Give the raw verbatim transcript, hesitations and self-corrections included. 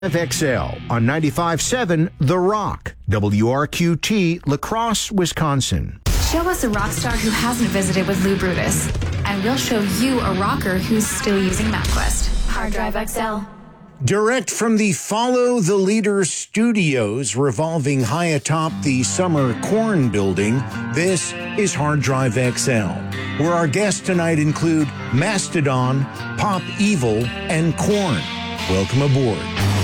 X L on ninety-five point seven The Rock, W R Q T, La Crosse, Wisconsin. Show us a rock star who hasn't visited with Lou Brutus, and we'll show you a rocker who's still using MapQuest. Hard Drive X L. Direct from the Follow the Leader Studios, revolving high atop the Summer Corn building, this is Hard Drive X L, where our guests tonight include Mastodon, Pop Evil, and Korn. Welcome aboard.